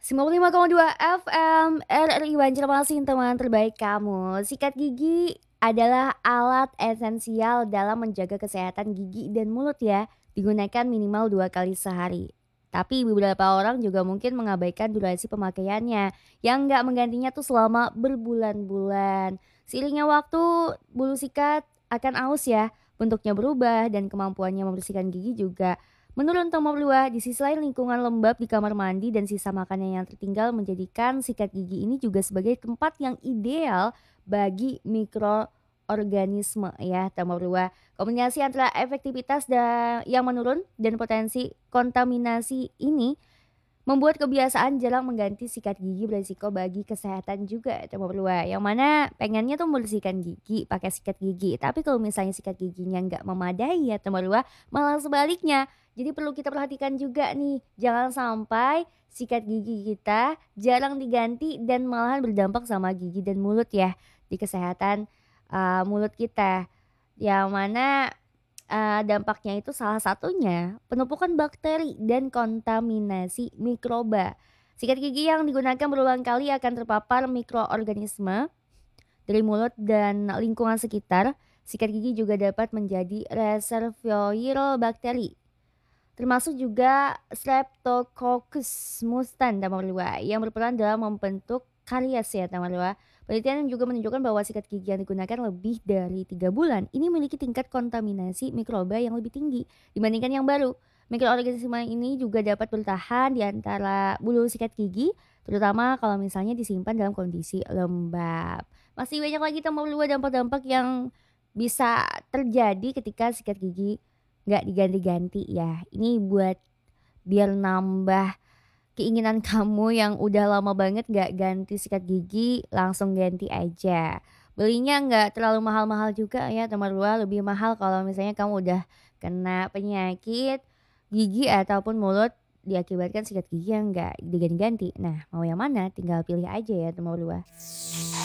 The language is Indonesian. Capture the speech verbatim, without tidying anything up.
sembilan puluh lima koma dua F M R R I Banjarmasin, teman terbaik kamu. Sikat gigi adalah alat esensial dalam menjaga kesehatan gigi dan mulut ya. Digunakan minimal dua kali sehari. Tapi beberapa orang juga mungkin mengabaikan durasi pemakaiannya, yang nggak menggantinya tuh selama berbulan-bulan. Seiringnya waktu, bulu sikat akan aus ya, bentuknya berubah dan kemampuannya membersihkan gigi juga menurun Tomo Blua. Di sisi lain, lingkungan lembab di kamar mandi dan sisa makanan yang tertinggal menjadikan sikat gigi ini juga sebagai tempat yang ideal bagi mikroorganisme ya Tomo Blua. Kombinasi antara efektivitas da- yang menurun dan potensi kontaminasi ini membuat kebiasaan jarang mengganti sikat gigi beresiko bagi kesehatan juga coba berdua. Yang mana pengennya tuh membersihkan gigi pakai sikat gigi. Tapi kalau misalnya sikat giginya nggak memadai ya teman berdua, malah sebaliknya. Jadi perlu kita perhatikan juga nih, jangan sampai sikat gigi kita jarang diganti dan malahan berdampak sama gigi dan mulut ya di kesehatan uh, mulut kita. Yang mana Eee, dampaknya itu salah satunya penumpukan bakteri dan kontaminasi mikroba. Sikat gigi yang digunakan berulang kali akan terpapar mikroorganisme dari mulut dan lingkungan sekitar. Sikat gigi juga dapat menjadi reservoir bakteri, termasuk juga Streptococcus mustang Tamarua yang berperan dalam membentuk karies ya Tamarua. Penelitian juga menunjukkan bahwa sikat gigi yang digunakan lebih dari tiga bulan ini memiliki tingkat kontaminasi mikroba yang lebih tinggi dibandingkan yang baru. Mikroorganisme ini juga dapat bertahan di antara bulu sikat gigi, terutama kalau misalnya disimpan dalam kondisi lembab. Masih banyak lagi Tamarua dampak-dampak yang bisa terjadi ketika sikat gigi nggak diganti-ganti ya. Ini buat biar nambah keinginan kamu yang udah lama banget nggak ganti sikat gigi, langsung ganti aja. Belinya nggak terlalu mahal-mahal juga ya teman dua, lebih mahal kalau misalnya kamu udah kena penyakit gigi ataupun mulut diakibatkan sikat gigi yang nggak diganti-ganti. Nah, mau yang mana tinggal pilih aja ya teman dua.